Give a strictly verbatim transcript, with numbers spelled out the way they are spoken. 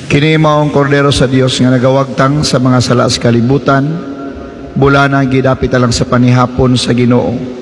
Kini maong kordero sa Dios nga nagawagtang sa mga sala sa kalibutan, bulana gidapit alang sa panihapon sa Ginoo.